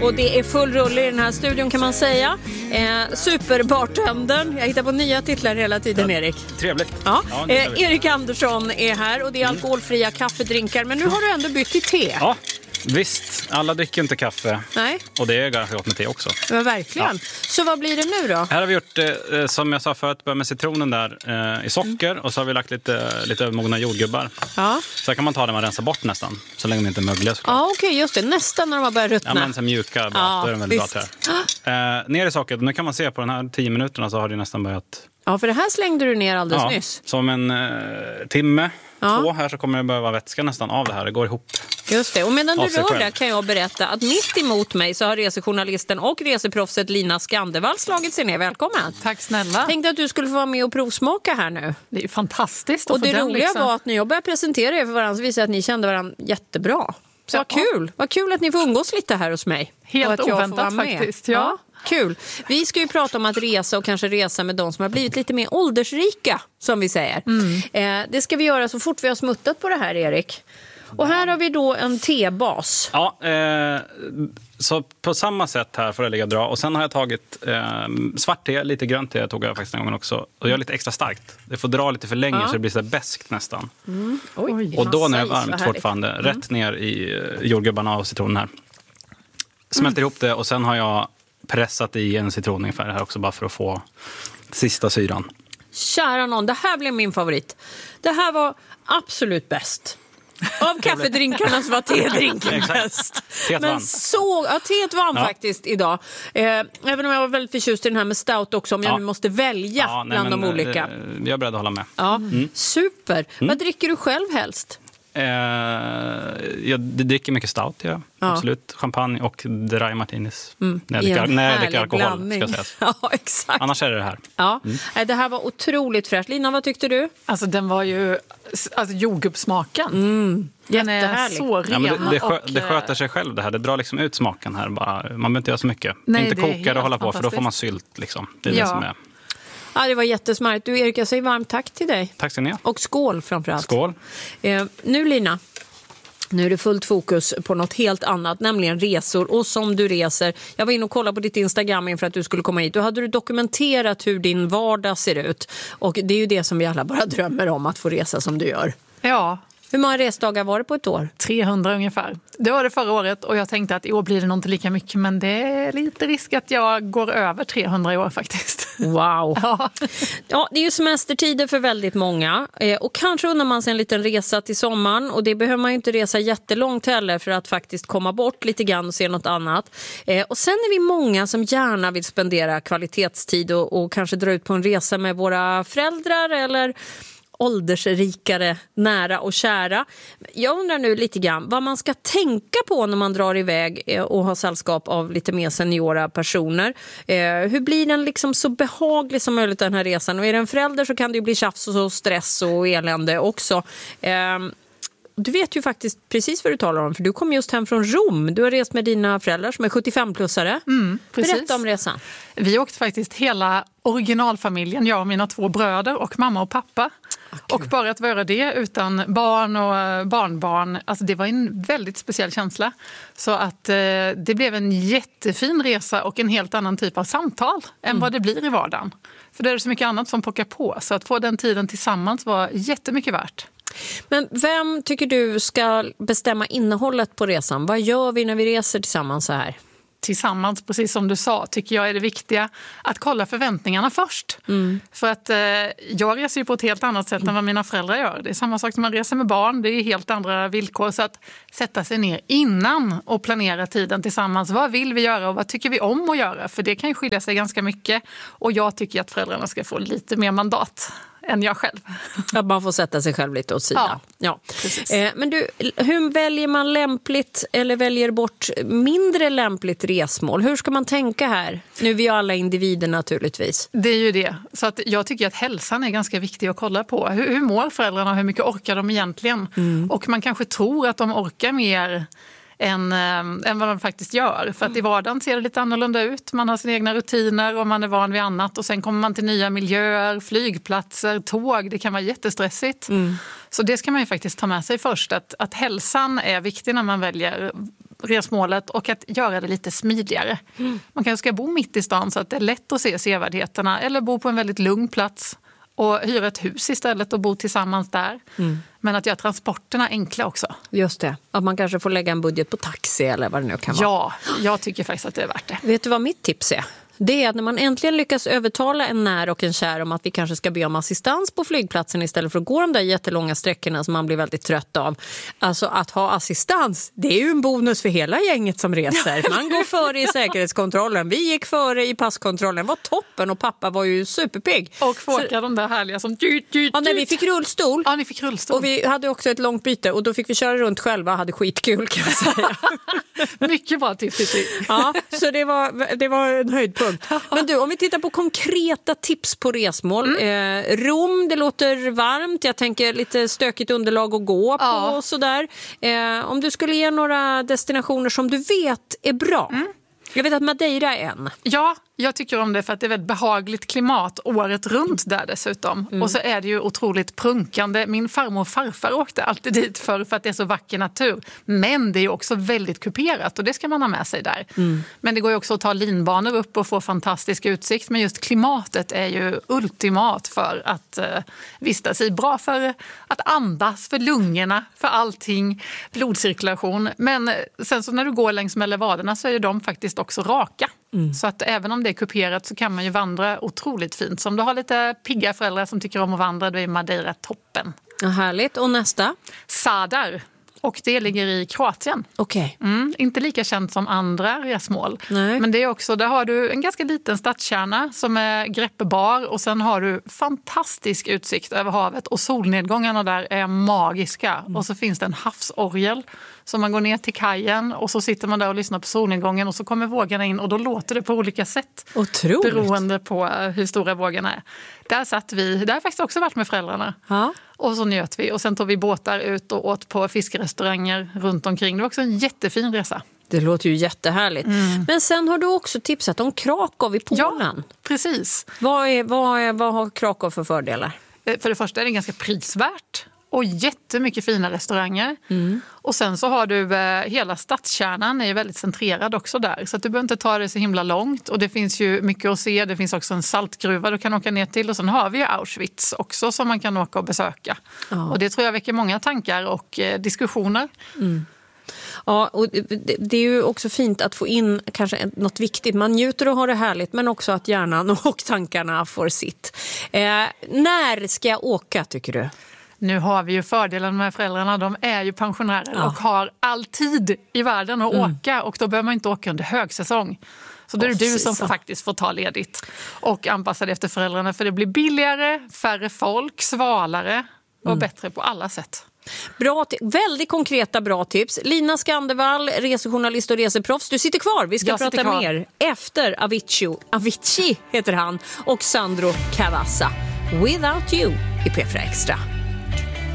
Och det är full rulle i den här studion kan man säga. Superbartendern. Jag hittar på nya titlar hela tiden, Erik. Trevligt. Ja. Erik Andersson är här och det är alkoholfria kaffedrinkar. Men nu har du ändå bytt till te. Ja, visst. Alla dricker inte kaffe. Nej. Och det är ganska gott med te också. Ja, verkligen. Ja. Så vad blir det nu då? Här har vi gjort, som jag sa förut, börja med citronen där i socker. Och så har vi lagt lite mogna jordgubbar. Ja. Så här kan man ta det man rensar bort nästan. Så länge de inte är mögliga såklart. Ja, okej, just det. Nästan när de har börjat ruttna. Ja, men så mjuka. Då är de väldigt bra till det. Ner i sockret. Nu kan man se på den här 10 minuterna så har det nästan börjat... Ja, för det här slängde du ner alldeles nyss. Som en timme. 2 här så kommer det börja vara vätska nästan av det här. Det går ihop. Just det. Och medan du rör där kan jag berätta att mitt emot mig så har resejournalisten och reseproffset Lina Skandevall slagit sig ner. Välkommen. Tack snälla. Tänkte att du skulle få vara med och provsmaka här nu. Det är fantastiskt. Och det roliga var att när jag började presentera er för varandra så visade jag att ni kände varandra jättebra. Så vad kul. Vad kul att ni får umgås lite här hos mig. Helt oväntat faktiskt. Ja. Kul. Vi ska ju prata om att resa och kanske resa med de som har blivit lite mer åldersrika, som vi säger. Det ska vi göra så fort vi har smuttat på det här, Erik. Och här har vi då en tebas. Ja, så på samma sätt här får det ligga bra. Och sen har jag tagit svart te, lite grönt te tog jag faktiskt en gång också. Och jag är lite extra starkt. Det får dra lite för länge så det blir så beskt nästan. Oj, och då när det är varmt fortfarande, rätt ner i jordgubbarna och citronen här. Smälter ihop det och sen har jag pressat i en citron ungefär här också bara för att få sista syran. Kära någon, det här blev min favorit. Det här var absolut bäst. Av kaffedrinkarna så var tedrinken bäst. Men så, teet vann faktiskt idag. Även om jag var väldigt förtjust i den här med stout också. Om jag nu måste välja bland de olika. Jag är beredd att hålla med. Ja, super. Vad dricker du själv helst? Jag dricker mycket stout, absolut. Champagne och dry martinis. När jag dricker alkohol, ska jag säga. Ja, exakt. Annars är det här. Ja. Det här var otroligt fräscht. Lina, vad tyckte du? Alltså den var ju jordgubbssmaken. Den är så ren. Ja, det sköter sig själv det här. Det drar liksom ut smaken här bara. Man behöver inte göra så mycket. Nej, inte koka och hålla på, för då får man sylt liksom. Det är det som är. Ja, det var jättesmart. Du, Erik, jag säger varmt tack till dig. Tack ska ni ha. Och skål framförallt. Skål. Nu, Lina, nu är det fullt fokus på något helt annat, nämligen resor. Och som du reser, jag var inne och kollade på ditt Instagram inför att du skulle komma hit. Då hade du dokumenterat hur din vardag ser ut. Och det är ju det som vi alla bara drömmer om, att få resa som du gör. Ja. Hur många resdagar var det på ett år? 300 ungefär. Det var det förra året och jag tänkte att i år blir det nog inte lika mycket. Men det är lite risk att jag går över 300 i år faktiskt. Wow. Ja, det är ju semestertider för väldigt många. Och kanske undrar man sig en liten resa till sommaren. Och det behöver man ju inte resa jättelångt heller för att faktiskt komma bort lite grann och se något annat. Och sen är vi många som gärna vill spendera kvalitetstid och kanske dra ut på en resa med våra föräldrar eller åldersrikare, nära och kära. Jag undrar nu lite grann vad man ska tänka på när man drar iväg och har sällskap av lite mer seniora personer. Hur blir den liksom så behaglig som möjligt den här resan? Och är det en förälder så kan det ju bli tjafs och stress och elände också. Du vet ju faktiskt precis vad du talar om, för du kom just hem från Rom. Du har rest med dina föräldrar som är 75-plussare. Berätta om resan. Vi åkte faktiskt hela originalfamiljen, jag och mina 2 bröder och mamma och pappa. Och bara att vara det utan barn och barnbarn, alltså det var en väldigt speciell känsla. Så att det blev en jättefin resa och en helt annan typ av samtal än vad det blir i vardagen. För det är så mycket annat som pockar på, så att få den tiden tillsammans var jättemycket värt. Men vem tycker du ska bestämma innehållet på resan? Vad gör vi när vi reser tillsammans så här? Tillsammans, precis som du sa, tycker jag är det viktiga att kolla förväntningarna först. För att jag reser ju på ett helt annat sätt än vad mina föräldrar gör. Det är samma sak som man reser med barn, det är helt andra villkor. Så att sätta sig ner innan och planera tiden tillsammans. Vad vill vi göra och vad tycker vi om att göra? För det kan ju skilja sig ganska mycket. Och jag tycker att föräldrarna ska få lite mer mandat än jag själv. Att man får sätta sig själv lite åt sidan. Ja. Men du, hur väljer man lämpligt eller väljer bort mindre lämpligt resmål? Hur ska man tänka här? Nu är vi alla individer naturligtvis. Det är ju det. Så att jag tycker att hälsan är ganska viktig att kolla på. Hur mår föräldrarna och hur mycket orkar de egentligen? Och man kanske tror att de orkar mer än vad de faktiskt gör. För att i vardagen ser det lite annorlunda ut. Man har sina egna rutiner och man är van vid annat. Och sen kommer man till nya miljöer, flygplatser, tåg. Det kan vara jättestressigt. Så det ska man ju faktiskt ta med sig först. Att hälsan är viktig när man väljer resmålet och att göra det lite smidigare. Man kanske ska bo mitt i stan så att det är lätt att se sevärdheterna eller bo på en väldigt lugn plats och hyra ett hus istället och bo tillsammans där. Men att göra transporterna enkla också. Just det, att man kanske får lägga en budget på taxi eller vad det nu kan vara. Ja, jag tycker faktiskt att det är värt det. Vet du vad mitt tips är? Det är att när man äntligen lyckas övertala en när och en kär om att vi kanske ska be om assistans på flygplatsen istället för att gå de där jättelånga sträckorna som man blir väldigt trött av. Alltså att ha assistans, det är ju en bonus för hela gänget som reser. Man går före i säkerhetskontrollen, vi gick före i passkontrollen, var toppen och pappa var ju superpigg. Och få åka de där härliga som... Ja, när vi fick rullstol. Ja, ni fick rullstol. Och vi hade också ett långt byte och då fick vi köra runt själva och hade skitkul kan jag säga. Mycket bra tips. Ja, så det var en höjdpunkt. Men du, om vi tittar på konkreta tips på resmål. Rom, det låter varmt. Jag tänker lite stökigt underlag att gå på och sådär. Om du skulle ge några destinationer som du vet är bra. Jag vet att Madeira är en. Ja, jag tycker om det för att det är väldigt behagligt klimat året runt där dessutom. Och så är det ju otroligt prunkande. Min farmor och farfar åkte alltid dit för att det är så vacker natur. Men det är också väldigt kuperat och det ska man ha med sig där. Men det går ju också att ta linbanor upp och få fantastisk utsikt. Men just klimatet är ju ultimat för att vistas i. Bra för att andas, för lungorna, för allting. Blodcirkulation. Men sen så när du går längs med levaderna så är de faktiskt också raka. Så att även om det är kuperat så kan man ju vandra otroligt fint. Så om du har lite pigga föräldrar som tycker om att vandra, då är Madeira toppen. Ja, härligt. Och nästa? Sadar. Och det ligger i Kroatien. Okej. Inte lika känt som andra resmål. Nej. Men det är också, där har du en ganska liten stadskärna som är greppbar. Och sen har du fantastisk utsikt över havet. Och solnedgångarna där är magiska. Och så finns det en havsorgel. Så man går ner till kajen och så sitter man där och lyssnar på solnedgången. Och så kommer vågorna in och då låter det på olika sätt. Otroligt. Beroende på hur stora vågorna är. Där satt vi, där har jag faktiskt också varit med föräldrarna. Ja. Och så njöt vi och sen tog vi båtar ut och åt på fiskerestauranger runt omkring. Det var också en jättefin resa. Det låter ju jättehärligt. Men sen har du också tipsat om Krakow i Polen. Ja, precis. Vad har Krakow för fördelar? För det första är det ganska prisvärt och jättemycket fina restauranger. Och sen så har du hela stadskärnan är ju väldigt centrerad också där. Så att du behöver inte ta det så himla långt. Och det finns ju mycket att se. Det finns också en saltgruva du kan åka ner till. Och sen har vi ju Auschwitz också som man kan åka och besöka. Och det tror jag väcker många tankar och diskussioner. Ja, och det är ju också fint att få in kanske något viktigt. Man njuter och har det härligt, men också att hjärnan och tankarna får sitt. När ska jag åka, tycker du? Nu har vi ju fördelen med föräldrarna. De är ju pensionärer och har all tid i världen att åka. Och då behöver man inte åka under högsäsong. Så då är det du som faktiskt får ta ledigt och anpassa det efter föräldrarna. För det blir billigare, färre folk, svalare och bättre på alla sätt. Bra, väldigt konkreta bra tips. Lina Skandevall, resejournalist och reseproffs. Du sitter kvar, vi ska prata mer efter Avicii heter han, och Sandro Cavazza. Without You i P4 Extra.